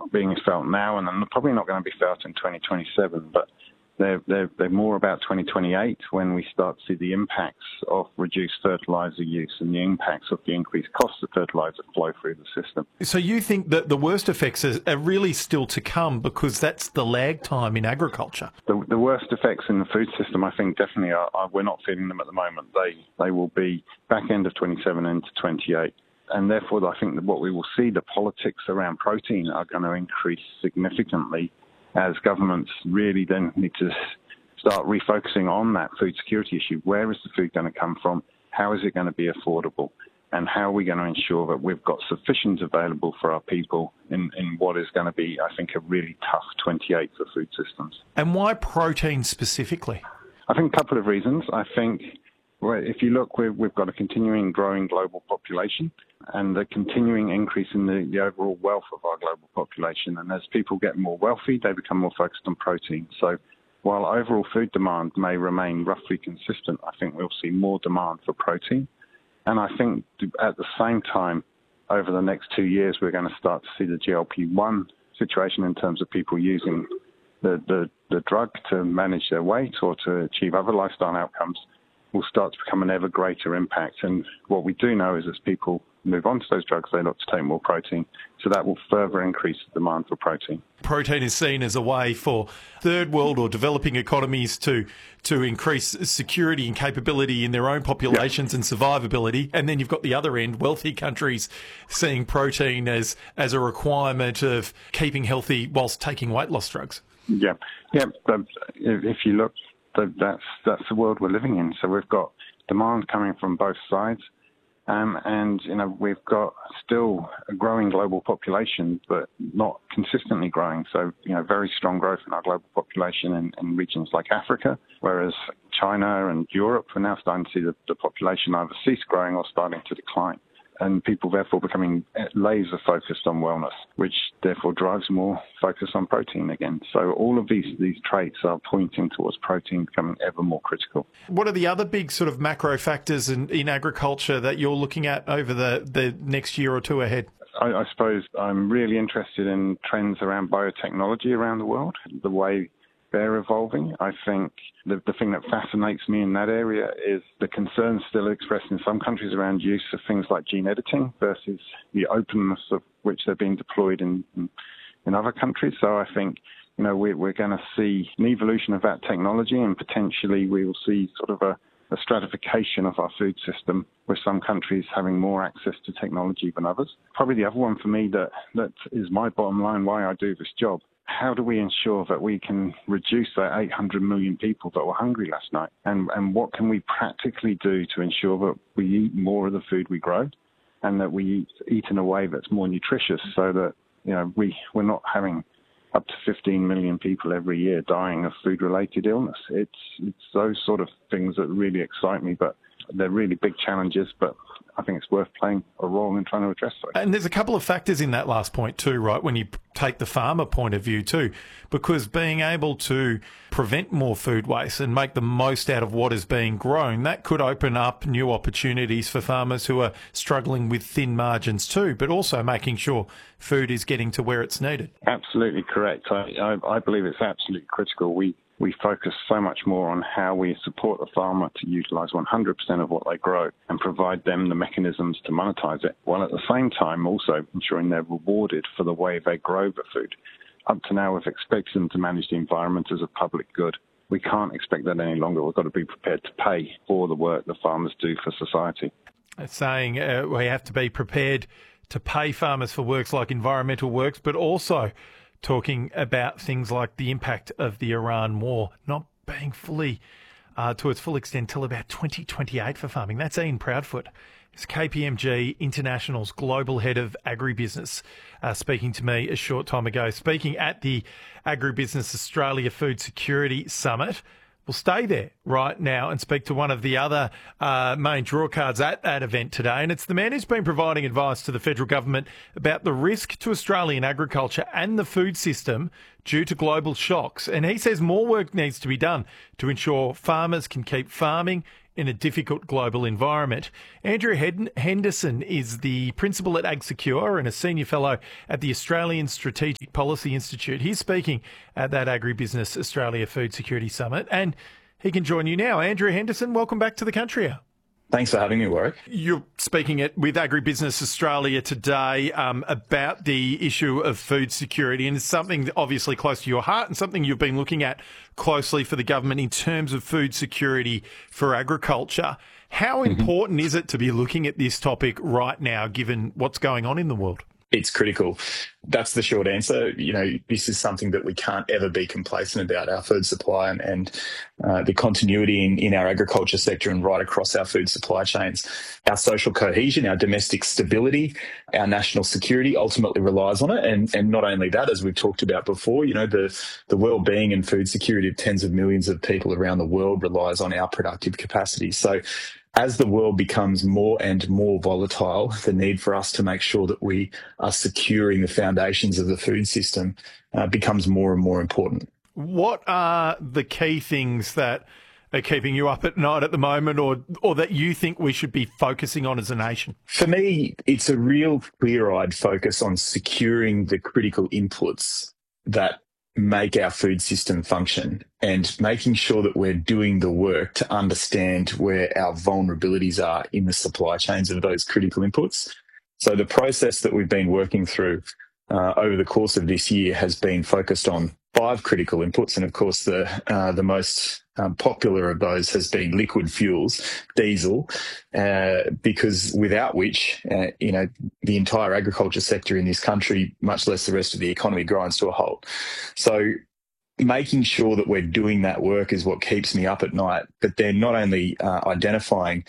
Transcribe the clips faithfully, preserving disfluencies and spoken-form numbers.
not being felt now, and they're probably not going to be felt in twenty twenty-seven, but they're, they're, they're more about twenty twenty-eight when we start to see the impacts of reduced fertiliser use and the impacts of the increased cost of fertiliser flow through the system. So you think that the worst effects are, are really still to come because that's the lag time in agriculture? The, the worst effects in the food system, I think, definitely are, are, we're not feeling them at the moment. They, they will be back end of twenty-seven into twenty-eight. And therefore, I think that what we will see, the politics around protein are going to increase significantly as governments really then need to start refocusing on that food security issue. Where is the food going to come from? How is it going to be affordable? And how are we going to ensure that we've got sufficient available for our people in, in what is going to be, I think, a really tough twenty-eight for food systems. And why protein specifically? I think a couple of reasons. I think well, if you look, we've, we've got a continuing growing global population and a continuing increase in the, the overall wealth of our global population. And as people get more wealthy, they become more focused on protein. So while overall food demand may remain roughly consistent, I think we'll see more demand for protein. And I think at the same time, over the next two years, we're going to start to see the G L P one situation in terms of people using the, the, the drug to manage their weight or to achieve other lifestyle outcomes will start to become an ever greater impact. And what we do know is as people move on to those drugs, they look to take more protein. So that will further increase the demand for protein. Protein is seen as a way for third world or developing economies to to increase security and capability in their own populations, yep, and survivability. And then you've got the other end, wealthy countries seeing protein as, as a requirement of keeping healthy whilst taking weight loss drugs. Yeah, yeah. If you look, that's that's the world we're living in. So we've got demand coming from both sides. Um, and, you know, we've got still a growing global population, but not consistently growing. So, you know, very strong growth in our global population in, in regions like Africa, whereas China and Europe are now starting to see the, the population either cease growing or starting to decline. And people therefore becoming laser focused on wellness, which therefore drives more focus on protein again. So all of these these traits are pointing towards protein becoming ever more critical. What are the other big sort of macro factors in, in agriculture that you're looking at over the, the next year or two ahead? I, I suppose I'm really interested in trends around biotechnology around the world, the way they're evolving. I think the, the thing that fascinates me in that area is the concerns still expressed in some countries around use of things like gene editing versus the openness of which they're being deployed in, in, in other countries. So I think, you know, we, we're going to see an evolution of that technology, and potentially we will see sort of a, a stratification of our food system with some countries having more access to technology than others. Probably the other one for me that, that is my bottom line why I do this job. How do we ensure that we can reduce that eight hundred million people that were hungry last night? And, and what can we practically do to ensure that we eat more of the food we grow and that we eat, eat in a way that's more nutritious so that, you know, we, we're not having up to fifteen million people every year dying of food-related illness. It's, it's those sort of things that really excite me, but they're really big challenges, but I think it's worth playing a role in trying to address those. And there's a couple of factors in that last point too, right, when you take the farmer point of view too, because being able to prevent more food waste and make the most out of what is being grown, that could open up new opportunities for farmers who are struggling with thin margins too, but also making sure food is getting to where it's needed. Absolutely correct. I, I, I believe it's absolutely critical. We We focus so much more on how we support the farmer to utilise one hundred percent of what they grow and provide them the mechanisms to monetize it, while at the same time also ensuring they're rewarded for the way they grow the food. Up to now, we've expected them to manage the environment as a public good. We can't expect that any longer. We've got to be prepared to pay for the work the farmers do for society. It's saying uh, we have to be prepared to pay farmers for works like environmental works, but also talking about things like the impact of the Iran war not being fully uh, to its full extent till about twenty twenty-eight for farming. That's Ian Proudfoot. It's K P M G International's Global Head of Agribusiness, uh, speaking to me a short time ago, speaking at the Agribusiness Australia Food Security Summit. We'll stay there right now and speak to one of the other uh, main drawcards at that event today. And it's the man who's been providing advice to the federal government about the risk to Australian agriculture and the food system due to global shocks. And he says more work needs to be done to ensure farmers can keep farming in a difficult global environment. Andrew Henderson is the principal at AgSecure and a senior fellow at the Australian Strategic Policy Institute. He's speaking at that Agribusiness Australia Food Security Summit, and he can join you now. Andrew Henderson, welcome back to the Country Hour. Thanks for having me, Warwick. You're speaking at, with Agribusiness Australia today um, about the issue of food security, and it's something obviously close to your heart and something you've been looking at closely for the government in terms of food security for agriculture. How mm-hmm. important is it to be looking at this topic right now, given what's going on in the world? It's critical. That's the short answer. You know, this is something that we can't ever be complacent about, our food supply and, and uh, the continuity in, in our agriculture sector and right across our food supply chains. Our social cohesion, our domestic stability, our national security ultimately relies on it. And, and not only that, as we've talked about before, you know, the, the well-being and food security of tens of millions of people around the world relies on our productive capacity. So as the world becomes more and more volatile, the need for us to make sure that we are securing the foundations of the food system uh, becomes more and more important. What are the key things that are keeping you up at night at the moment, or or that you think we should be focusing on as a nation? For me, it's a real clear-eyed focus on securing the critical inputs that make our food system function and making sure that we're doing the work to understand where our vulnerabilities are in the supply chains of those critical inputs. So the process that we've been working through uh, over the course of this year has been focused on five critical inputs. And of course, the uh, the most um, popular of those has been liquid fuels, diesel, uh, because without which, uh, you know, the entire agriculture sector in this country, much less the rest of the economy, grinds to a halt. So making sure that we're doing that work is what keeps me up at night. But then not only uh, identifying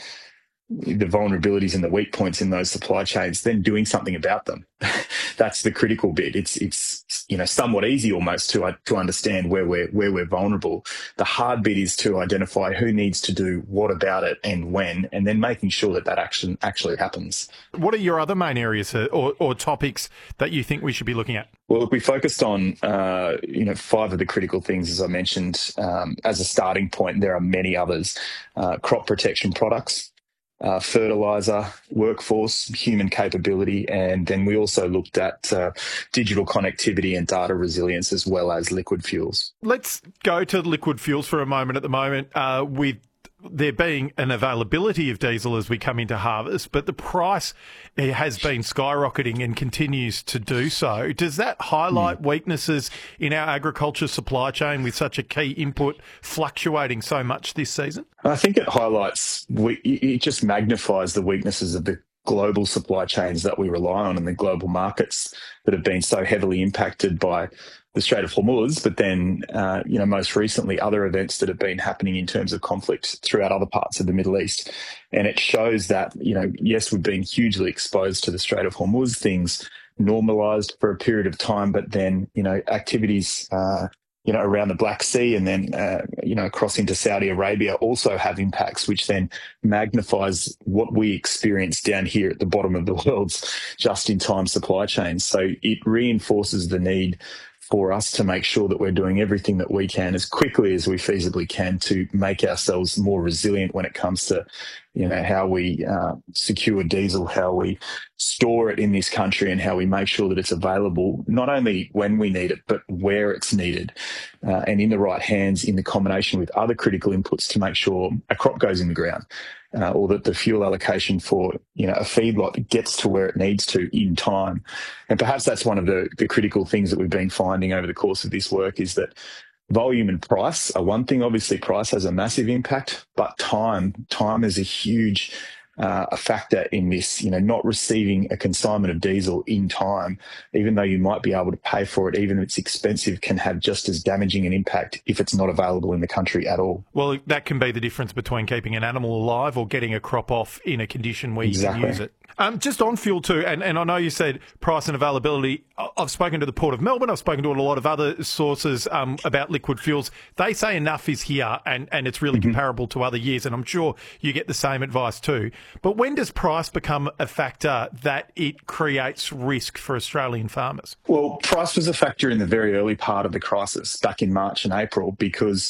the vulnerabilities and the weak points in those supply chains, then doing something about them. That's the critical bit. It's it's you know somewhat easy almost to uh, to understand where we're where we're vulnerable. The hard bit is to identify who needs to do what about it and when, and then making sure that that action actually happens. What are your other main areas or, or topics that you think we should be looking at? Well, look, we focused on uh, you know five of the critical things, as I mentioned, um, as a starting point. There are many others: uh, crop protection products, Uh, fertiliser, workforce, human capability, and then we also looked at uh, digital connectivity and data resilience, as well as liquid fuels. Let's go to liquid fuels for a moment at the moment, uh, with there being an availability of diesel as we come into harvest, but the price has been skyrocketing and continues to do so. Does that highlight mm. weaknesses in our agriculture supply chain with such a key input fluctuating so much this season? I think it highlights, it just magnifies the weaknesses of the global supply chains that we rely on and the global markets that have been so heavily impacted by the Strait of Hormuz, but then, uh, you know, most recently other events that have been happening in terms of conflict throughout other parts of the Middle East. And it shows that, you know, yes, we've been hugely exposed to the Strait of Hormuz, things normalized for a period of time, but then, you know, activities, uh, you know, around the Black Sea and then, uh, you know, across into Saudi Arabia also have impacts, which then magnifies what we experience down here at the bottom of the world's just-in-time supply chains. So it reinforces the need for us to make sure that we're doing everything that we can as quickly as we feasibly can to make ourselves more resilient when it comes to, you know, how we uh, secure diesel, how we store it in this country, and how we make sure that it's available not only when we need it, but where it's needed, uh, and in the right hands in the combination with other critical inputs to make sure a crop goes in the ground. Uh, or that the fuel allocation for, you know, a feedlot gets to where it needs to in time. And perhaps that's one of the, the critical things that we've been finding over the course of this work is that volume and price are one thing. Obviously, price has a massive impact, but time, time is a huge uh, a factor in this, you know, not receiving a consignment of diesel in time, even though you might be able to pay for it, even if it's expensive, can have just as damaging an impact if it's not available in the country at all. Well, that can be the difference between keeping an animal alive or getting a crop off in a condition where exactly. you can use it. Um, just on fuel too, and, and I know you said price and availability. I've spoken to the Port of Melbourne. I've spoken to a lot of other sources um, about liquid fuels. They say enough is here, and, and it's really mm-hmm. comparable to other years, and I'm sure you get the same advice too. But when does price become a factor that it creates risk for Australian farmers? Well, price was a factor in the very early part of the crisis back in March and April because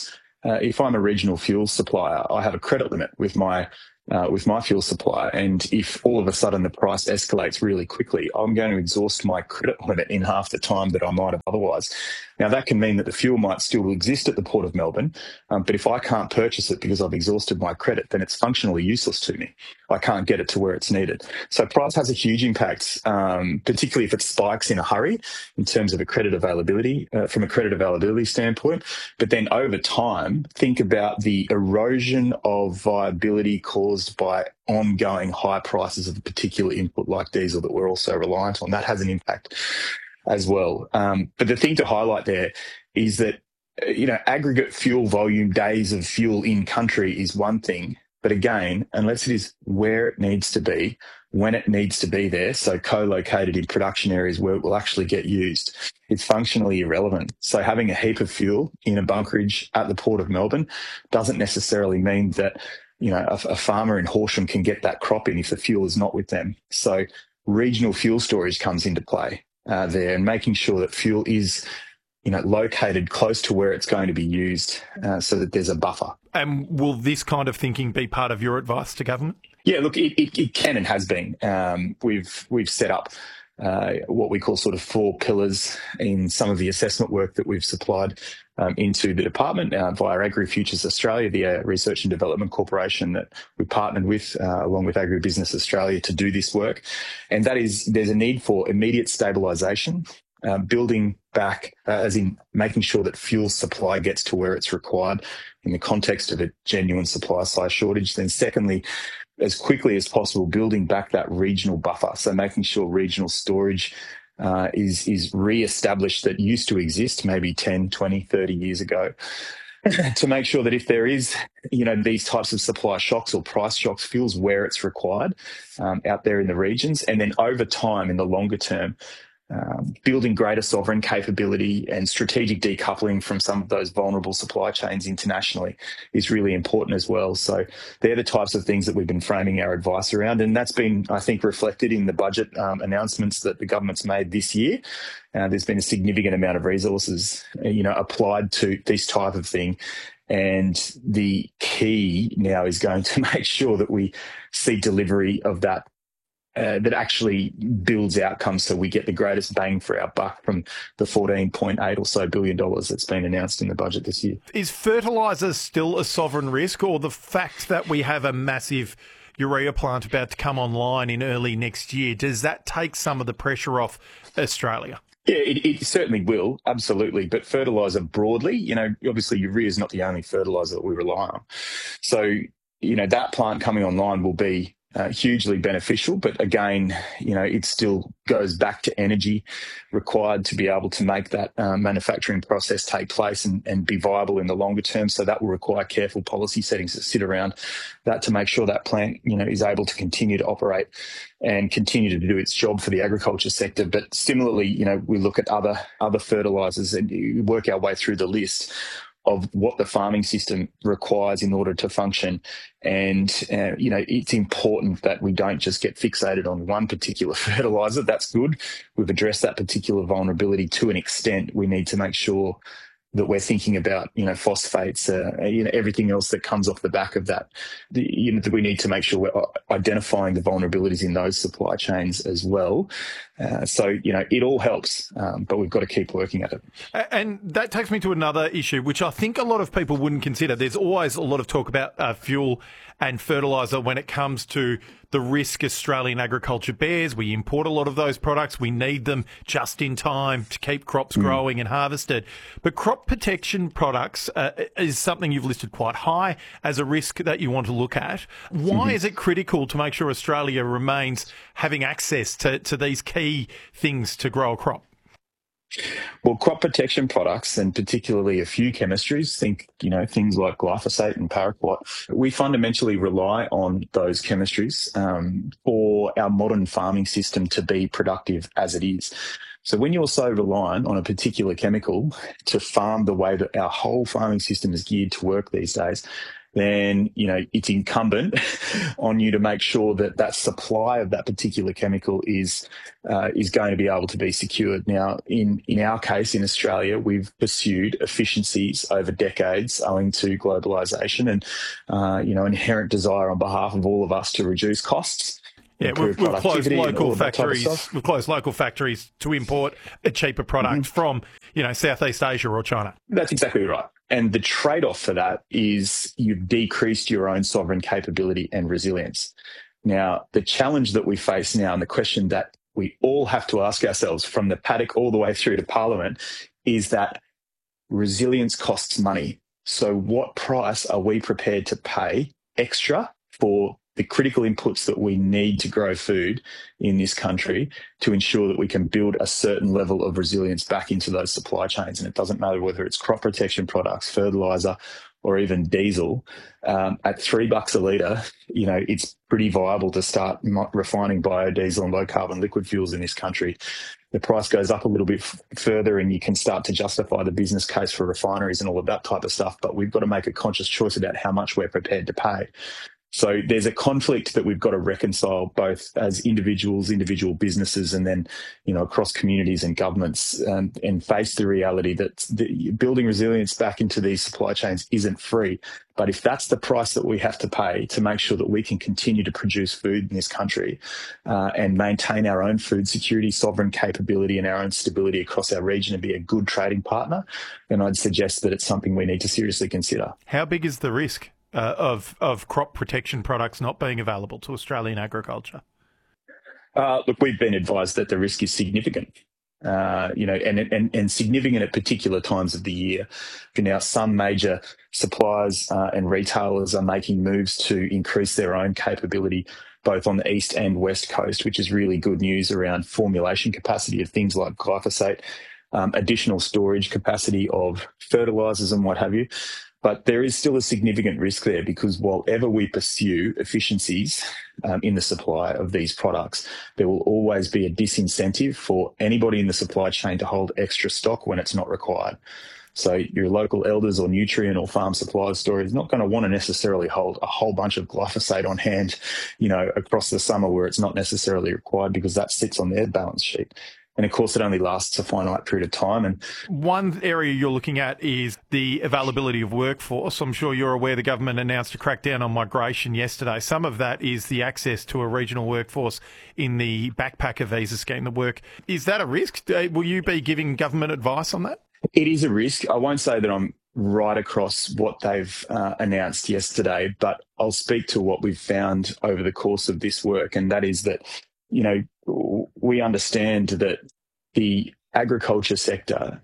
uh, if I'm a regional fuel supplier, I have a credit limit with my uh, with my fuel supplier, and if all of a sudden the price escalates really quickly, I'm going to exhaust my credit limit in half the time that I might have otherwise. Now, that can mean that the fuel might still exist at the Port of Melbourne, um, but if I can't purchase it because I've exhausted my credit, then it's functionally useless to me. I can't get it to where it's needed. So price has a huge impact, um, particularly if it spikes in a hurry in terms of a credit availability, uh, from a credit availability standpoint. But then over time, think about the erosion of viability caused by ongoing high prices of a particular input like diesel that we're also reliant on. That has an impact as well. Um, but the thing to highlight there is that, you know, aggregate fuel volume, days of fuel in country is one thing. But again, unless it is where it needs to be, when it needs to be there, so co-located in production areas where it will actually get used, it's functionally irrelevant. So having a heap of fuel in a bunkerage at the Port of Melbourne doesn't necessarily mean that, you know, a, a farmer in Horsham can get that crop in if the fuel is not with them. So regional fuel storage comes into play uh, there, and making sure that fuel is, you know, located close to where it's going to be used, uh, so that there's a buffer. And will this kind of thinking be part of your advice to government? Yeah, look, it, it, it can and has been. Um, we've we've set up uh, what we call sort of four pillars in some of the assessment work that we've supplied um, into the department uh, via AgriFutures Australia, the uh, Research and Development Corporation that we partnered with, uh, along with Agribusiness Australia, to do this work. And that is, there's a need for immediate stabilisation, uh, building back, uh, as in making sure that fuel supply gets to where it's required in the context of a genuine supply side shortage. Then secondly, as quickly as possible, building back that regional buffer. So making sure regional storage uh, is, is re-established that used to exist maybe ten, twenty, thirty years ago, to make sure that if there is, you know, these types of supply shocks or price shocks, fuel's where it's required um, out there in the regions. And then over time, in the longer term, Um, building greater sovereign capability and strategic decoupling from some of those vulnerable supply chains internationally is really important as well. So they're the types of things that we've been framing our advice around, and that's been, I think, reflected in the budget um, announcements that the government's made this year. Uh, there's been a significant amount of resources, you know, applied to this type of thing. And the key now is going to make sure that we see delivery of that Uh, that actually builds outcomes so we get the greatest bang for our buck from the fourteen point eight or so billion dollars that's been announced in the budget this year. Is fertiliser still a sovereign risk, or the fact that we have a massive urea plant about to come online in early next year, does that take some of the pressure off Australia? Yeah, it, it certainly will, absolutely. But fertiliser broadly, you know, obviously urea is not the only fertiliser that we rely on. So, you know, that plant coming online will be Uh, hugely beneficial, but again, you know, it still goes back to energy required to be able to make that uh, manufacturing process take place and, and be viable in the longer term. So that will require careful policy settings that sit around that to make sure that plant, you know, is able to continue to operate and continue to do its job for the agriculture sector. But similarly, you know, we look at other other fertilisers and work our way through the list of what the farming system requires in order to function. And, uh, you know, it's important that we don't just get fixated on one particular fertiliser. That's good. We've addressed that particular vulnerability to an extent. We need to make sure that we're thinking about, you know, phosphates, uh, you know, everything else that comes off the back of that. The, you know, we need to make sure we're identifying the vulnerabilities in those supply chains as well. Uh, so, you know, it all helps, um, but we've got to keep working at it. And that takes me to another issue, which I think a lot of people wouldn't consider. There's always a lot of talk about uh, fuel and fertiliser when it comes to the risk Australian agriculture bears. We import a lot of those products. We need them just in time to keep crops mm. growing and harvested. But crop protection products uh, is something you've listed quite high as a risk that you want to look at. Why mm-hmm. is it critical to make sure Australia remains having access to, to these key things to grow a crop? Well, crop protection products, and particularly a few chemistries, think, you know, things like glyphosate and paraquat, we fundamentally rely on those chemistries um, for our modern farming system to be productive as it is. So when you're so reliant on a particular chemical to farm the way that our whole farming system is geared to work these days, then, you know, it's incumbent on you to make sure that that supply of that particular chemical is uh, is going to be able to be secured. Now, in, in our case in Australia, we've pursued efficiencies over decades owing to globalisation and, uh, you know, inherent desire on behalf of all of us to reduce costs. Yeah, we've, we've closed local factories. We've closed local factories to import a cheaper product mm-hmm. from, you know, Southeast Asia or China. That's exactly right. And the trade-off for that is you've decreased your own sovereign capability and resilience. Now, the challenge that we face now, and the question that we all have to ask ourselves from the paddock all the way through to Parliament, is that resilience costs money. So what price are we prepared to pay extra for the critical inputs that we need to grow food in this country to ensure that we can build a certain level of resilience back into those supply chains? And it doesn't matter whether it's crop protection products, fertiliser, or even diesel. Um, at three bucks a litre, you know, it's pretty viable to start refining biodiesel and low carbon liquid fuels in this country. The price goes up a little bit f- further and you can start to justify the business case for refineries and all of that type of stuff. But we've got to make a conscious choice about how much we're prepared to pay. So there's a conflict that we've got to reconcile both as individuals, individual businesses, and then, you know, across communities and governments, and, and face the reality that the, building resilience back into these supply chains isn't free. But if that's the price that we have to pay to make sure that we can continue to produce food in this country uh, and maintain our own food security, sovereign capability and our own stability across our region and be a good trading partner, then I'd suggest that it's something we need to seriously consider. How big is the risk Uh, of of crop protection products not being available to Australian agriculture? Uh, look, we've been advised that the risk is significant, uh, you know, and, and and significant at particular times of the year. Now, some major suppliers uh, and retailers are making moves to increase their own capability, both on the east and west coast, which is really good news around formulation capacity of things like glyphosate, um, additional storage capacity of fertilisers and what have you. But there is still a significant risk there because while ever we pursue efficiencies um, in the supply of these products, there will always be a disincentive for anybody in the supply chain to hold extra stock when it's not required. So your local Elders or Nutrien or farm supplies store is not going to want to necessarily hold a whole bunch of glyphosate on hand, you know, across the summer where it's not necessarily required because that sits on their balance sheet. And of course, it only lasts a finite period of time. And one area you're looking at is the availability of workforce. I'm sure you're aware the government announced a crackdown on migration yesterday. Some of that is the access to a regional workforce in the backpacker visa scheme, the work. Is that a risk? Will you be giving government advice on that? It is a risk. I won't say that I'm right across what they've uh, announced yesterday, but I'll speak to what we've found over the course of this work. And that is that, you know, we understand that the agriculture sector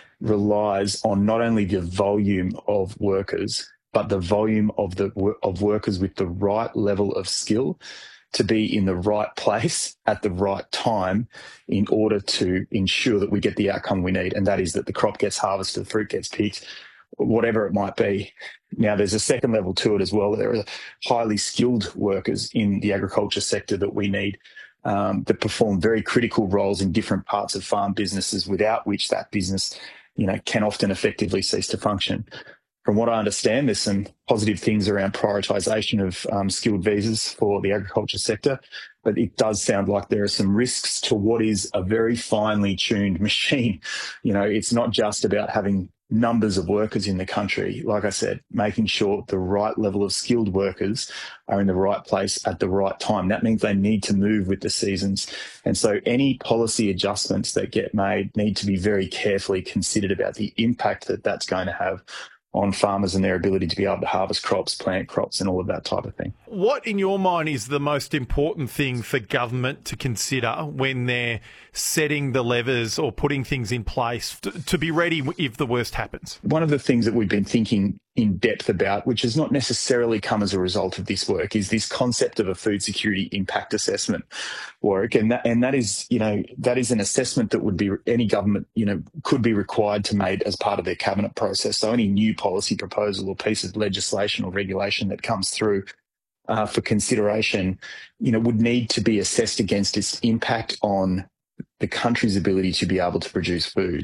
relies on not only the volume of workers, but the volume of the of workers with the right level of skill to be in the right place at the right time in order to ensure that we get the outcome we need. And that is that the crop gets harvested, the fruit gets picked, whatever it might be. Now, there's a second level to it as well. There are highly skilled workers in the agriculture sector that we need um, that perform very critical roles in different parts of farm businesses, without which that business, you know, can often effectively cease to function. From what I understand, there's some positive things around prioritisation of um, skilled visas for the agriculture sector, but it does sound like there are some risks to what is a very finely tuned machine. You know, it's not just about having numbers of workers in the country. Like I said, making sure the right level of skilled workers are in the right place at the right time. That means they need to move with the seasons. And so any policy adjustments that get made need to be very carefully considered about the impact that that's going to have on farmers and their ability to be able to harvest crops, plant crops, and all of that type of thing. What, in your mind, is the most important thing for government to consider when they're setting the levers or putting things in place to, to be ready if the worst happens? One of the things that we've been thinking in depth about, which has not necessarily come as a result of this work, is this concept of a food security impact assessment work. And that, and that is, you know, that is an assessment that would be, any government, you know, could be required to make as part of their cabinet process. So any new policy proposal or piece of legislation or regulation that comes through uh, for consideration, you know, would need to be assessed against its impact on the country's ability to be able to produce food.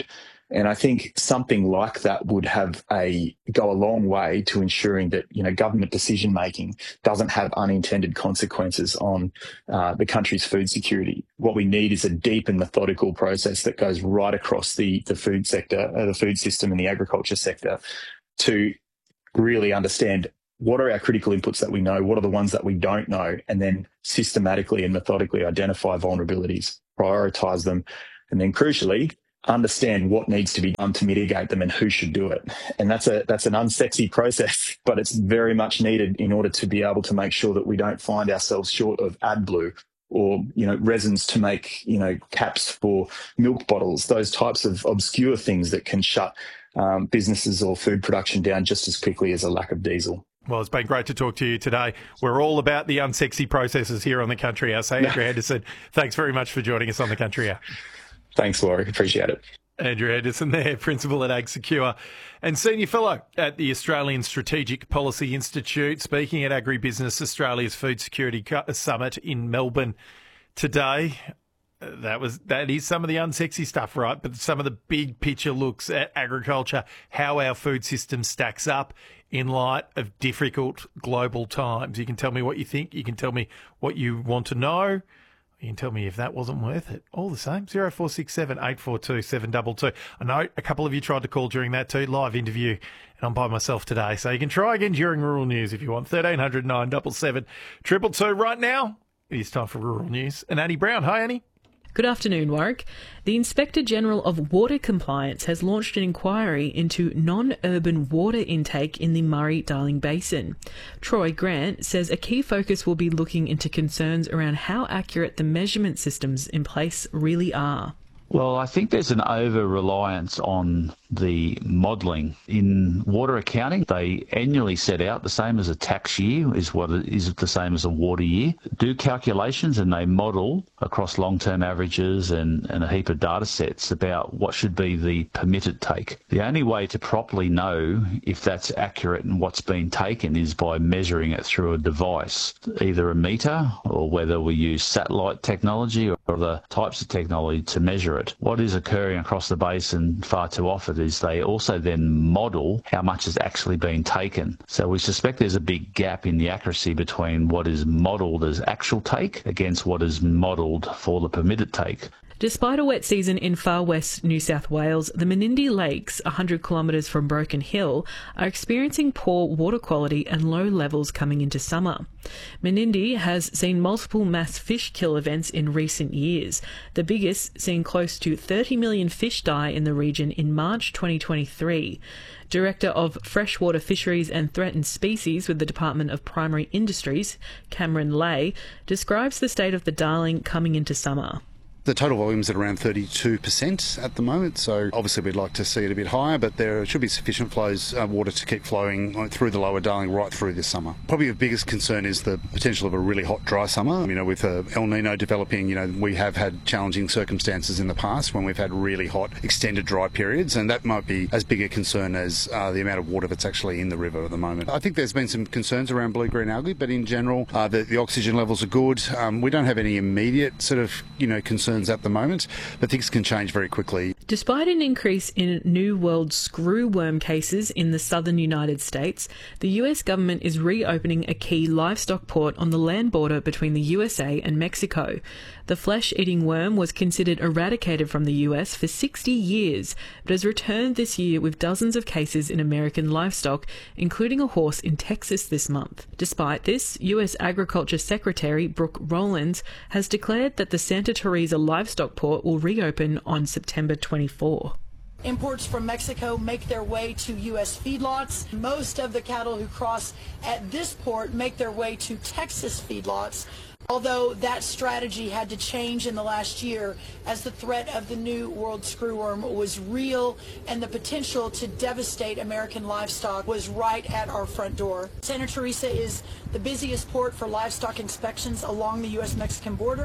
And I think something like that would have a go a long way to ensuring that, you know, government decision making doesn't have unintended consequences on uh, the country's food security. What we need is a deep and methodical process that goes right across the, the food sector, uh, the food system and the agriculture sector to really understand what are our critical inputs that we know, what are the ones that we don't know, and then systematically and methodically identify vulnerabilities, prioritise them, and then crucially, understand what needs to be done to mitigate them and who should do it. And that's a that's an unsexy process, but it's very much needed in order to be able to make sure that we don't find ourselves short of AdBlue or, you know, resins to make, you know, caps for milk bottles, those types of obscure things that can shut um, businesses or food production down just as quickly as a lack of diesel. Well, it's been great to talk to you today. We're all about the unsexy processes here on the Country Hour. So, Andrew Henderson, thanks very much for joining us on the Country Hour. Thanks, Warwick. Appreciate it. Andrew Henderson there, Principal at AgSecure and Senior Fellow at the Australian Strategic Policy Institute, speaking at Agribusiness Australia's Food Security Summit in Melbourne today. That was that is some of the unsexy stuff, right? But some of the big picture looks at agriculture, how our food system stacks up in light of difficult global times. You can tell me what you think. You can tell me what you want to know. You can tell me if that wasn't worth it. All the same, zero four six seven, eight four two, seven two two. I know a couple of you tried to call during that too, live interview, and I'm by myself today. So you can try again during Rural News if you want. thirteen hundred, nine seven seven, two two two. Right now, it is time for Rural News. And Annie Brown. Hi, Annie. Good afternoon, Warwick. The Inspector General of Water Compliance has launched an inquiry into non-urban water intake in the Murray-Darling Basin. Troy Grant says a key focus will be looking into concerns around how accurate the measurement systems in place really are. Well, I think there's an over-reliance on the modelling. In water accounting, they annually set out, the same as a tax year is what it is the same as a water year, do calculations and they model across long-term averages and, and a heap of data sets about what should be the permitted take. The only way to properly know if that's accurate and what's been taken is by measuring it through a device, either a meter or whether we use satellite technology or other types of technology to measure it. What is occurring across the basin far too often is they also then model how much is actually being taken. So we suspect there's a big gap in the accuracy between what is modelled as actual take against what is modelled for the permitted take. Despite a wet season in far west New South Wales, the Menindee Lakes, one hundred kilometres from Broken Hill, are experiencing poor water quality and low levels coming into summer. Menindee has seen multiple mass fish kill events in recent years, the biggest seeing close to thirty million fish die in the region in March twenty twenty-three. Director of Freshwater Fisheries and Threatened Species with the Department of Primary Industries, Cameron Lay, describes the state of the Darling coming into summer. The total volume's at around thirty-two percent at the moment, so obviously we'd like to see it a bit higher, but there should be sufficient flows of water to keep flowing through the lower Darling right through this summer. Probably the biggest concern is the potential of a really hot, dry summer. You know, with uh, El Nino developing, you know, we have had challenging circumstances in the past when we've had really hot, extended dry periods, and that might be as big a concern as uh, the amount of water that's actually in the river at the moment. I think there's been some concerns around blue-green algae, but in general, uh, the, the oxygen levels are good. Um, we don't have any immediate sort of, you know, concerns at the moment, but things can change very quickly. Despite an increase in New World screwworm cases in the southern United States, the U S government is reopening a key livestock port on the land border between the U S A and Mexico. The flesh-eating worm was considered eradicated from the U S for sixty years, but has returned this year with dozens of cases in American livestock, including a horse in Texas this month. Despite this, U S Agriculture Secretary Brooke Rollins has declared that the Santa Teresa livestock port will reopen on September twenty-fourth. Imports from Mexico make their way to U S feedlots. Most of the cattle who cross at this port make their way to Texas feedlots, although that strategy had to change in the last year as the threat of the New World screwworm was real and the potential to devastate American livestock was right at our front door. Santa Teresa is the busiest port for livestock inspections along the U S Mexican border.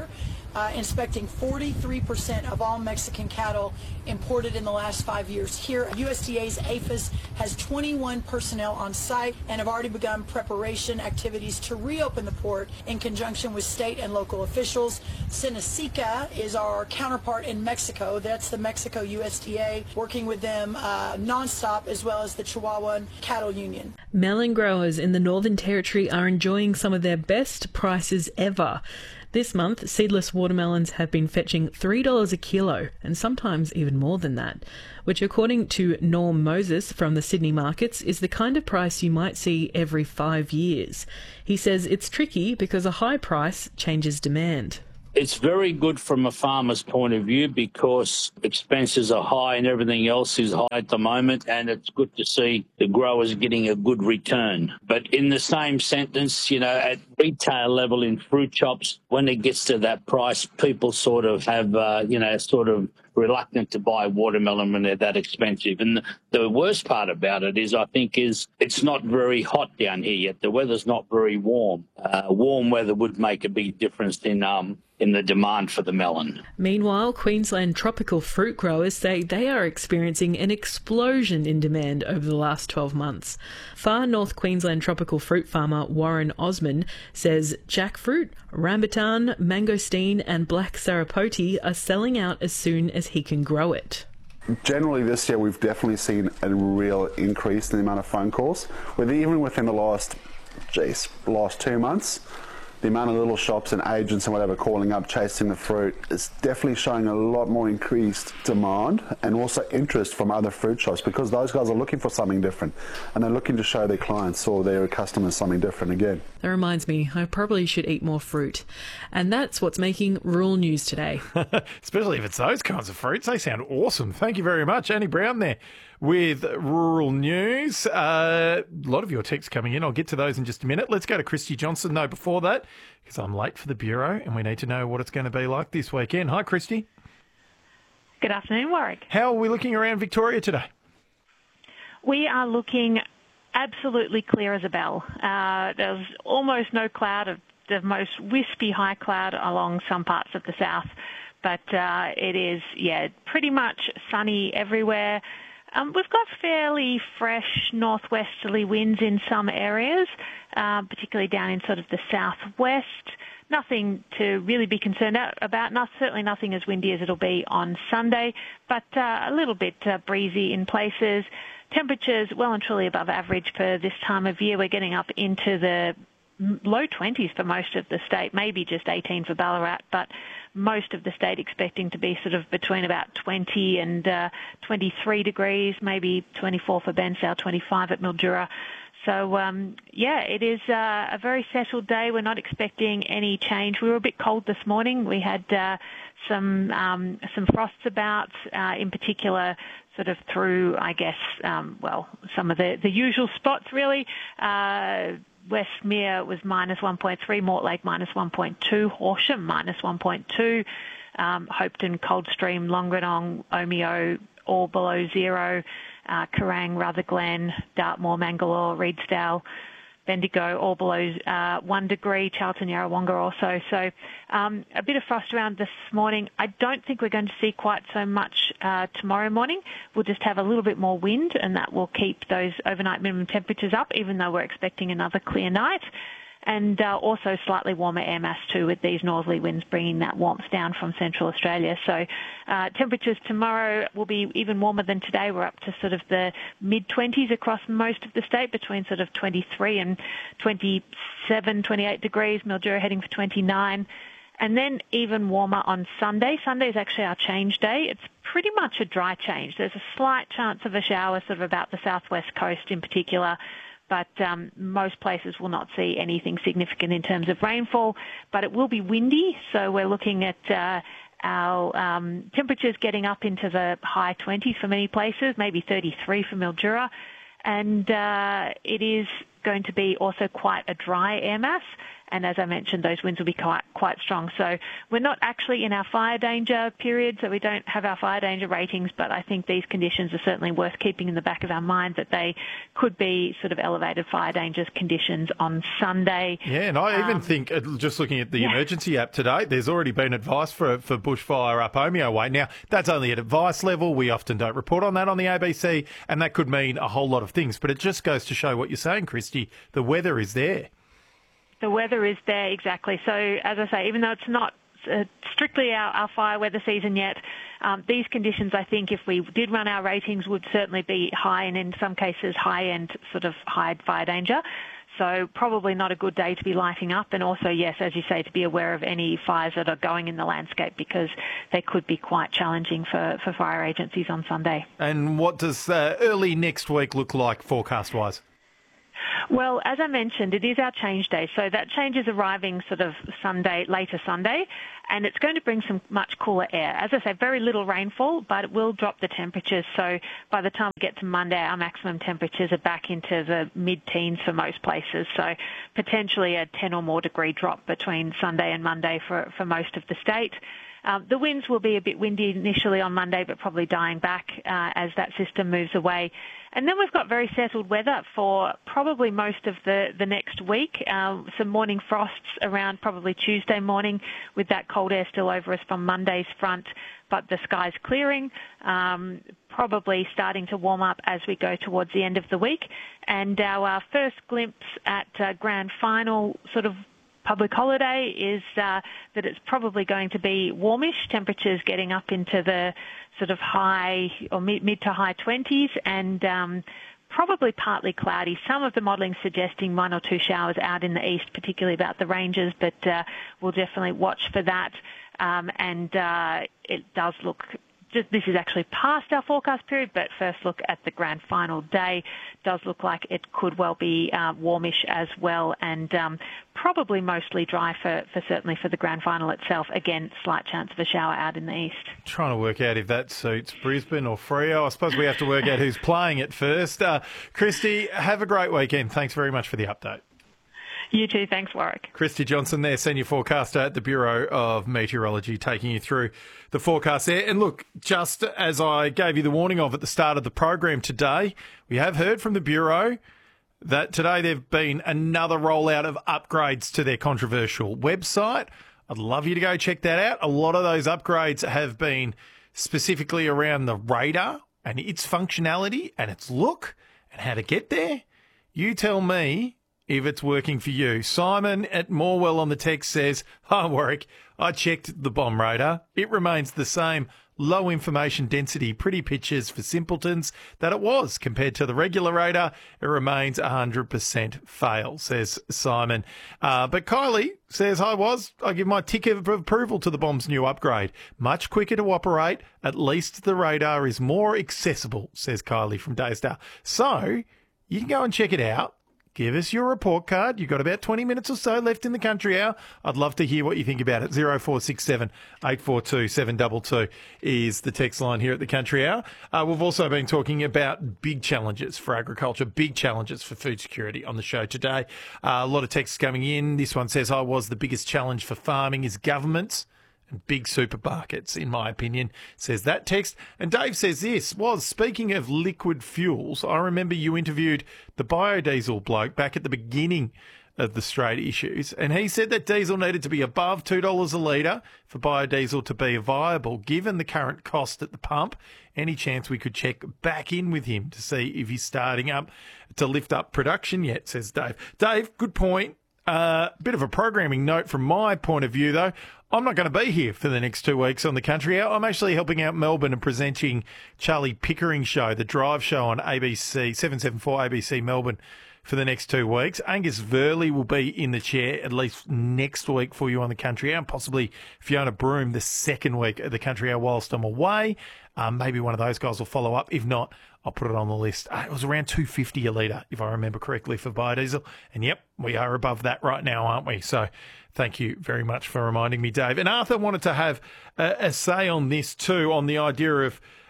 uh, inspecting forty-three percent of all Mexican cattle imported in the last five years. Here, U S D A's APHIS has twenty-one personnel on site and have already begun preparation activities to reopen the port in conjunction with state and local officials. Senacica is our counterpart in Mexico. That's the Mexico U S D A, working with them uh, nonstop, as well as the Chihuahuan Cattle Union. Melon growers in the Northern Territory are enjoying some of their best prices ever. This month, seedless watermelons have been fetching three dollars a kilo, and sometimes even more than that, which, according to Norm Moses from the Sydney markets, is the kind of price you might see every five years. He says it's tricky because a high price changes demand. It's very good from a farmer's point of view because expenses are high and everything else is high at the moment, and it's good to see the growers getting a good return. But in the same sentence, you know, at retail level in fruit shops, when it gets to that price, people sort of have, uh, you know, sort of reluctant to buy watermelon when they're that expensive. And the, the worst part about it is, I think, is it's not very hot down here yet. The weather's not very warm. Uh, warm weather would make a big difference in um in the demand for the melon. Meanwhile, Queensland tropical fruit growers say they are experiencing an explosion in demand over the last twelve months. Far North Queensland tropical fruit farmer Warren Osman says jackfruit, rambutan, mangosteen and black sarapoti are selling out as soon as he can grow it. Generally this year we've definitely seen a real increase in the amount of phone calls, with even within the last, geez, last two months. The amount of little shops and agents and whatever calling up, chasing the fruit, is definitely showing a lot more increased demand and also interest from other fruit shops, because those guys are looking for something different and they're looking to show their clients or their customers something different again. That reminds me, I probably should eat more fruit. And that's what's making rural news today. Especially if it's those kinds of fruits. They sound awesome. Thank you very much, Annie Brown there with rural news. Uh, a lot of your texts coming in. I'll get to those in just a minute. Let's go to Christy Johnson, though, before that, because I'm late for the Bureau and we need to know what it's going to be like this weekend. Hi, Christy. Good afternoon, Warwick. How are we looking around Victoria today? We are looking absolutely clear as a bell. Uh, there's almost no cloud, of the most wispy high cloud along some parts of the south, but uh, it is, yeah, pretty much sunny everywhere. Um, we've got fairly fresh northwesterly winds in some areas, uh, particularly down in sort of the southwest. Nothing to really be concerned about, not, certainly nothing as windy as it'll be on Sunday, but uh, a little bit uh, breezy in places. Temperatures well and truly above average for this time of year. We're getting up into the low twenties for most of the state, maybe just eighteen for Ballarat, but most of the state expecting to be sort of between about twenty and uh, twenty-three degrees, maybe twenty-four for Bensow, twenty-five at Mildura. So, um, yeah, it is uh, a very settled day. We're not expecting any change. We were a bit cold this morning. We had uh, some um, some frosts about, uh, in particular, sort of through, I guess, um, well, some of the, the usual spots, really. Uh, Westmere was minus one point three, Mortlake minus one point two, Horsham minus one point two, um, Hopetoun, Coldstream, Longanong, Omeo all below zero, uh, Kerrang, Rutherglen, Dartmoor, Mangalore, Reedsdale, Bendigo all below uh, one degree, Charlton, Yarrawonga also. So um, a bit of frost around this morning. I don't think we're going to see quite so much uh, tomorrow morning. We'll just have a little bit more wind, and that will keep those overnight minimum temperatures up, even though we're expecting another clear night. And uh, also slightly warmer air mass too, with these northerly winds bringing that warmth down from central Australia. So uh, temperatures tomorrow will be even warmer than today. We're up to sort of the mid twenties across most of the state, between sort of twenty-three and twenty-seven, twenty-eight degrees. Mildura heading for twenty-nine. And then even warmer on Sunday. Sunday is actually our change day. It's pretty much a dry change. There's a slight chance of a shower sort of about the southwest coast in particular, but um, most places will not see anything significant in terms of rainfall. But it will be windy, so we're looking at uh, our um, temperatures getting up into the high twenties for many places, maybe thirty-three for Mildura. And uh, it is going to be also quite a dry air mass, And as I mentioned, those winds will be quite, quite strong. So we're not actually in our fire danger period, so we don't have our fire danger ratings, but I think these conditions are certainly worth keeping in the back of our mind that they could be sort of elevated fire danger conditions on Sunday. Yeah, and I even um, think, uh, just looking at the yeah. emergency app today, there's already been advice for for bushfire up Omeo Way. Now, that's only at advice level. We often don't report on that on the A B C, and that could mean a whole lot of things. But it just goes to show what you're saying, Christy. The weather is there. The weather is there, exactly. So, as I say, even though it's not uh, strictly our, our fire weather season yet, um, these conditions, I think, if we did run our ratings, would certainly be high and in some cases high-end sort of high fire danger. So probably not a good day to be lighting up. And also, yes, as you say, to be aware of any fires that are going in the landscape because they could be quite challenging for, for fire agencies on Sunday. And what does uh, early next week look like forecast-wise? Well, as I mentioned, it is our change day. So that change is arriving sort of Sunday, later Sunday, and it's going to bring some much cooler air. As I say, very little rainfall, but it will drop the temperatures. So by the time we get to Monday, our maximum temperatures are back into the mid-teens for most places. So potentially a ten or more degree drop between Sunday and Monday for, for most of the state. Um, the winds will be a bit windy initially on Monday, but probably dying back uh, as that system moves away. And then we've got very settled weather for probably most of the, the next week. Um, some morning frosts around probably Tuesday morning with that cold air still over us from Monday's front, but the sky's clearing, um, probably starting to warm up as we go towards the end of the week. And our uh, first glimpse at uh, grand final sort of public holiday is uh, that it's probably going to be warmish, temperatures getting up into the sort of high or mid, mid to high twenties, and um, probably partly cloudy. Some of the modelling suggesting one or two showers out in the east, particularly about the ranges, but uh, we'll definitely watch for that. Um, and uh, it does look... Just, this is actually past our forecast period, but first look at the grand final day does look like it could well be uh, warmish as well, and um, probably mostly dry for, for certainly for the grand final itself. Again, slight chance of a shower out in the east. Trying to work out if that suits Brisbane or Freo. I suppose we have to work out who's playing it first. Uh, Christy, have a great weekend. Thanks very much for the update. You too. Thanks, Warwick. Christy Johnson there, Senior Forecaster at the Bureau of Meteorology, taking you through the forecast there. And look, just as I gave you the warning of at the start of the program today, we have heard from the Bureau that today there've been another rollout of upgrades to their controversial website. I'd love you to go check that out. A lot of those upgrades have been specifically around the radar and its functionality and its look and how to get there. You tell me if it's working for you. Simon at Morwell on the text says, "Hi Warwick, I checked the bomb radar. It remains the same low information density, pretty pictures for simpletons that it was compared to the regular radar. It remains one hundred percent fail," says Simon. Uh, but Kylie says, "Hi Was, I give my tick of approval to the bomb's new upgrade. Much quicker to operate. At least the radar is more accessible," says Kylie from Daystar. So you can go and check it out. Give us your report card. You've got about twenty minutes or so left in the country hour. I'd love to hear what you think about it. zero four six seven, eight four two, seven two two is the text line here at the country hour. Uh, we've also been talking about big challenges for agriculture, big challenges for food security on the show today. Uh, a lot of texts coming in. This one says, "I was the biggest challenge for farming is governments and big supermarkets, in my opinion," says that text. And Dave says this, "Was, speaking of liquid fuels, I remember you interviewed the biodiesel bloke back at the beginning of the Strait issues, and he said that diesel needed to be above two dollars a litre for biodiesel to be viable. Given the current cost at the pump, any chance we could check back in with him to see if he's starting up to lift up production yet," says Dave. Dave, good point. A uh, bit of a programming note from my point of view, though. I'm not going to be here for the next two weeks on the country hour. I'm actually helping out Melbourne and presenting Charlie Pickering's show, the Drive Show on A B C, seven seventy-four A B C Melbourne, for the next two weeks. Angus Verley will be in the chair at least next week for you on the country hour, and possibly Fiona Broom the second week of the country hour whilst I'm away. Um, maybe one of those guys will follow up. If not, I'll put it on the list. Uh, it was around two fifty a litre, if I remember correctly, for biodiesel. And yep, we are above that right now, aren't we? So thank you very much for reminding me, Dave. And Arthur wanted to have a, a say on this too, on the idea of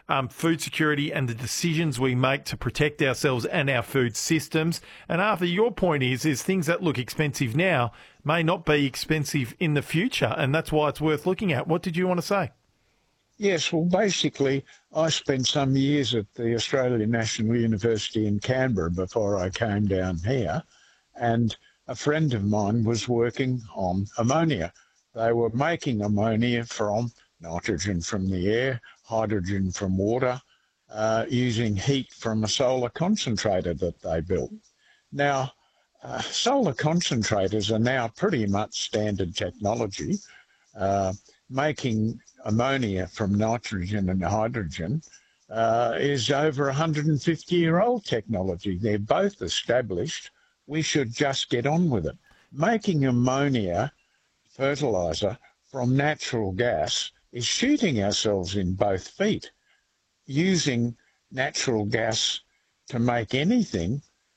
um, food security and the decisions we make to protect ourselves and our food systems. And Arthur, your point is, is things that look expensive now may not be expensive in the future, and that's why it's worth looking at. What did you want to say? Yes, well, basically, I spent some years at the Australian National University in Canberra before I came down here, and a friend of mine was working on ammonia. They were making ammonia from nitrogen from the air, hydrogen from water, uh, using heat from a solar concentrator that they built. Now, uh, solar concentrators are now pretty much standard technology. Uh, making ammonia from nitrogen and hydrogen uh, is over one hundred fifty year old technology. They're both established. We should just get on with it. Making ammonia fertiliser from natural gas is shooting ourselves in both feet. Using natural gas to make anything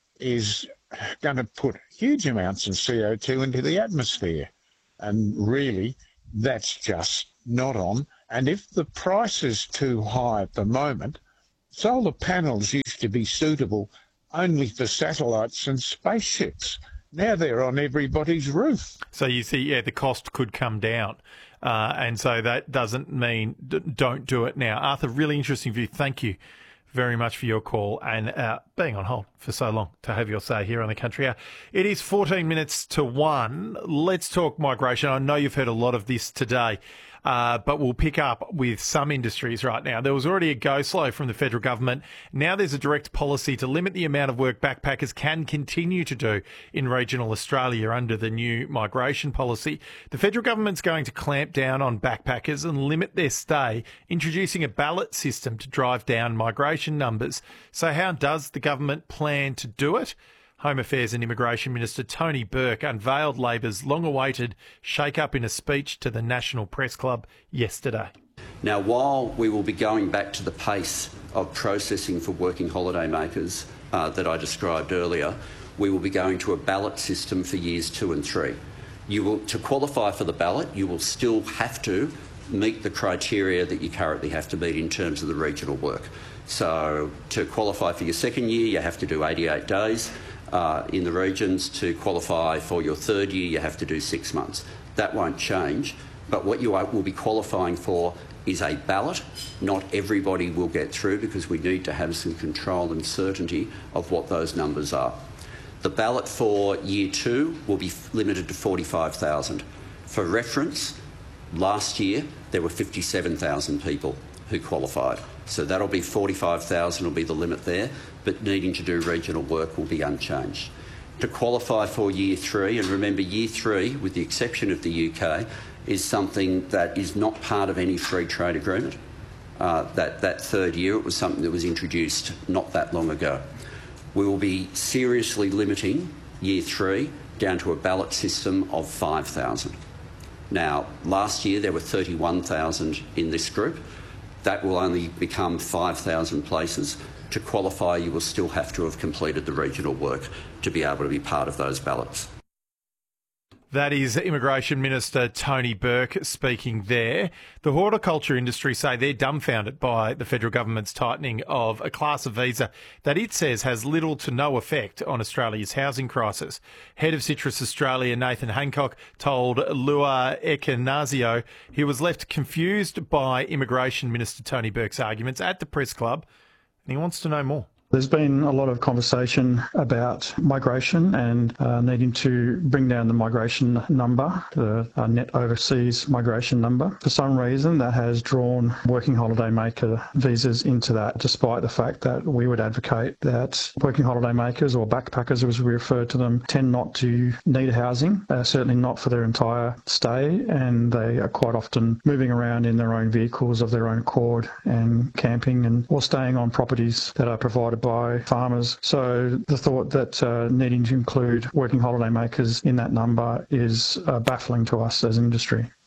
is going to put huge amounts of C O two into the atmosphere. And really, that's just not on. And if the price is too high at the moment, solar panels used to be suitable only for satellites and spaceships. Now they're on everybody's roof. So you see, yeah, the cost could come down. Uh, and so that doesn't mean d- don't do it now. Arthur, really interesting view. Thank you very much for your call and uh, being on hold for so long to have your say here on the Country Hour. It is fourteen minutes to one. Let's talk migration. I know you've heard a lot of this today. Uh, but we'll pick up with some industries right now. There was already a go-slow from the federal government. Now there's a direct policy to limit the amount of work backpackers can continue to do in regional Australia under the new migration policy. The federal government's going to clamp down on backpackers and limit their stay, introducing a ballot system to drive down migration numbers. So how does the government plan to do it? Home Affairs and Immigration Minister Tony Burke unveiled Labor's long-awaited shake-up in a speech to the National Press Club yesterday. Now, while we will be going back to the pace of processing for working holiday makers uh, that I described earlier, we will be going to a ballot system for years two and three. You will, to qualify for the ballot, you will still have to meet the criteria that you currently have to meet in terms of the regional work. So to qualify for your second year, you have to do eighty-eight days. Uh, in the regions. To qualify for your third year, you have to do six months. That won't change, but what you are, will be qualifying for is a ballot. Not everybody will get through because we need to have some control and certainty of what those numbers are. The ballot for year two will be limited to forty-five thousand. For reference, last year there were fifty-seven thousand people who qualified. So that'll be forty-five thousand will be the limit there, but needing to do regional work will be unchanged. To qualify for year three, and remember year three, with the exception of the U K, is something that is not part of any free trade agreement. Uh, that, that third year, it was something that was introduced not that long ago. We will be seriously limiting year three down to a ballot system of five thousand. Now, last year there were thirty-one thousand in this group. That will only become five thousand places. To qualify, you will still have to have completed the regional work to be able to be part of those ballots. That is Immigration Minister Tony Burke speaking there. The horticulture industry say they're dumbfounded by the federal government's tightening of a class of visa that it says has little to no effect on Australia's housing crisis. Head of Citrus Australia, Nathan Hancock, told Lua Ekenazio he was left confused by Immigration Minister Tony Burke's arguments at the Press Club, and he wants to know more. There's been a lot of conversation about migration and uh, needing to bring down the migration number, the uh, net overseas migration number. For some reason, that has drawn working holiday maker visas into that, despite the fact that we would advocate that working holiday makers, or backpackers as we refer to them, tend not to need housing, uh, certainly not for their entire stay, and they are quite often moving around in their own vehicles of their own accord and camping and or staying on properties that are provided by farmers. So the thought that uh, needing to include working holiday makers in that number is uh, baffling to us as an industry.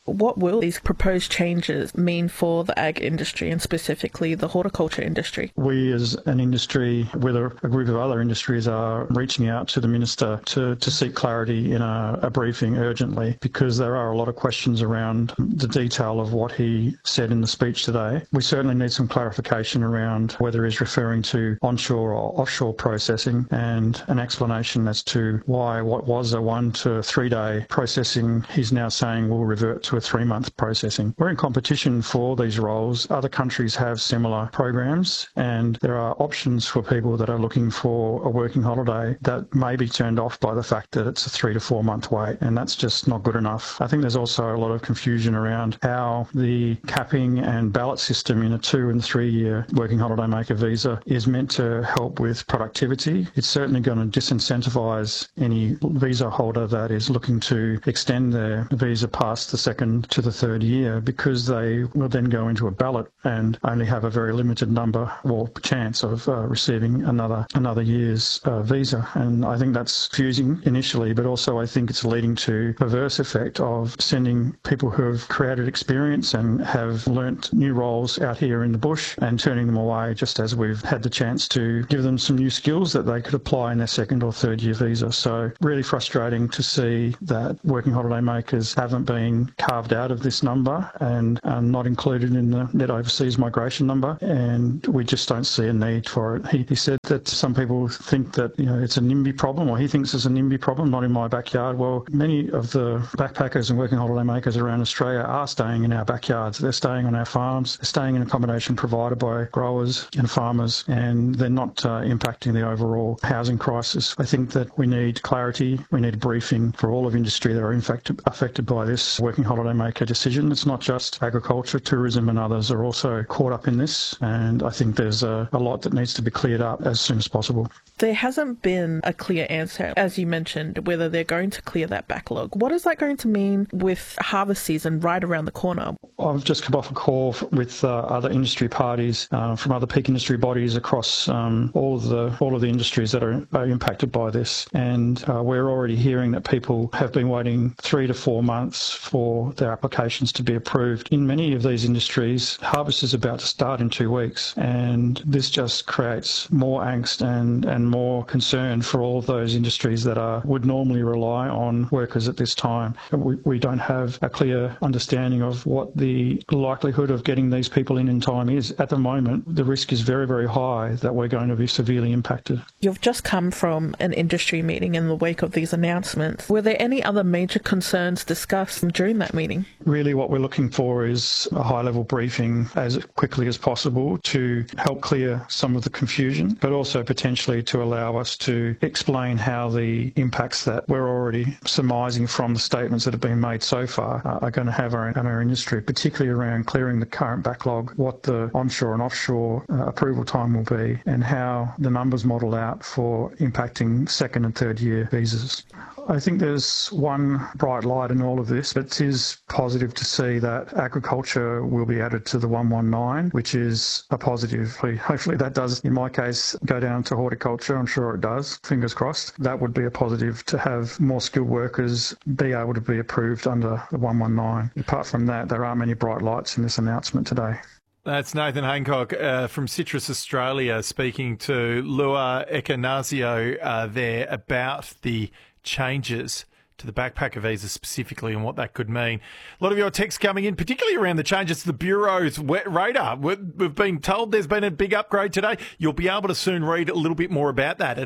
What will these proposed changes mean for the ag industry and specifically the horticulture industry? We as an industry, with a, a group of other industries, are reaching out to the Minister to, to seek clarity in a, a briefing urgently, because there are a lot of questions around the detail of what he said in the speech today. We certainly need some clarification around whether he's referring to onshore or offshore processing, and an explanation as to why what was a one to three day processing he's now saying will revert to a three month processing. We're in competition for these roles. Other countries have similar programs, and there are options for people that are looking for a working holiday that may be turned off by the fact that it's a three to four month wait, and that's just not good enough. I think there's also a lot of confusion around how the capping and ballot system in a two and three year working holiday maker visa is meant to help with productivity. It's certainly going to disincentivise any visa holder that is looking to extend their visa past the second to the third year, because they will then go into a ballot and only have a very limited number or chance of uh, receiving another another year's uh, visa. And I think that's confusing initially, but also I think it's leading to a perverse effect of sending people who have created experience and have learnt new roles out here in the bush and turning them away just as we've had the chance to give them some new skills that they could apply in their second or third year visa. So really frustrating to see that working holiday makers haven't been carved out of this number and are not included in the net overseas migration number, and we just don't see a need for it. He, he said that some people think that, you know, it's a NIMBY problem, or he thinks it's a NIMBY problem, not in my backyard. Well, many of the backpackers and working holiday makers around Australia are staying in our backyards. They're staying on our farms, they're staying in accommodation provided by growers and farmers, and they're not uh, impacting the overall housing crisis. I think that we need clarity, we need a briefing for all of industry that are in fact affected by this working holiday maker decision. It's not just agriculture, tourism and others are also caught up in this, and I think there's a, a lot that needs to be cleared up as soon as possible. There hasn't been a clear answer, as you mentioned, whether they're going to clear that backlog. What is that going to mean with harvest season right around the corner? I've just come off a call with uh, other industry parties uh, from other peak industry bodies across um, all of the all of the industries that are, are impacted by this, and uh, we're already hearing that people have been waiting three to four months for their applications to be approved. In many of these industries, harvest is about to start in two weeks, and this just creates more angst and and more concern for all of those industries that are would normally rely on workers at this time. We, we don't have a clear understanding of what the likelihood of getting these people in in time is. At the moment, the risk is very, very high that we're going to be severely impacted. You've just come from an industry meeting in the wake of these announcements. Were there any other major concerns discussed during that meeting? Really what we're looking for is a high-level briefing as quickly as possible to help clear some of the confusion, but also potentially to allow us to explain how the impacts that we're already surmising from the statements that have been made so far uh, are going to have on our, our industry, particularly around clearing the current backlog, what the onshore and offshore uh, approval time will be, and how the numbers model out for impacting second and third year visas. I think there's one bright light in all of this. It is positive to see that agriculture will be added to the one one nine, which is a positive. Hopefully that does, in my case, go down to horticulture. I'm sure it does. Fingers crossed. That would be a positive to have more skilled workers be able to be approved under the one one nine. Apart from that, there aren't many bright lights in this announcement today. That's Nathan Hancock uh, from Citrus Australia speaking to Lua Ekanasio uh, there about the changes to the backpacker visa specifically and what that could mean. A lot of your texts coming in, particularly around the changes to the Bureau's radar. We've been told there's been a big upgrade today. You'll be able to soon read a little bit more about that at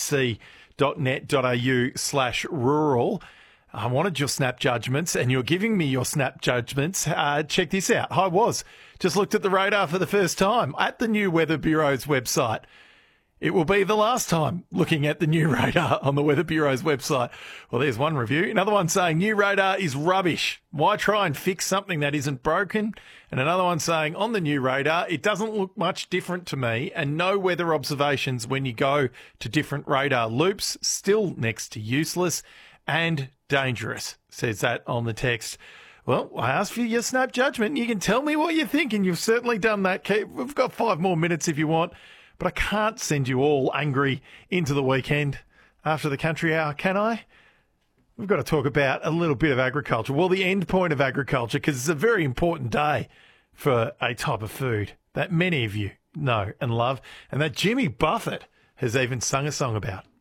abc.net.au slash rural. I wanted your snap judgments, and you're giving me your snap judgments. Uh, check this out. I was. Just looked at the radar for the first time at the new Weather Bureau's website. It will be the last time looking at the new radar on the Weather Bureau's website. Well, there's one review. Another one saying new radar is rubbish. Why try and fix something that isn't broken? And another one saying on the new radar, it doesn't look much different to me, and no weather observations when you go to different radar loops. Still next to useless and dangerous, says that on the text. Well, I asked for your snap judgment. You can tell me what you think, and you've certainly done that. We've got five more minutes if you want. But I can't send you all angry into the weekend after the country hour, can I? we've got to talk about a little bit of agriculture. Well, the end point of agriculture, because it's a very important day for a type of food that many of you know and love, and that Jimmy Buffett has even sung a song about.